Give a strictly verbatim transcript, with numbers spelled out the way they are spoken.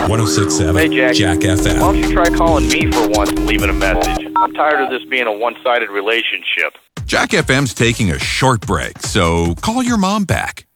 one oh six point Hey, seven Jack. Jack F Why M. don't you try calling me for once and leaving a message? I'm tired of this being a one-sided relationship. Jack F M's taking a short break, so call your mom back.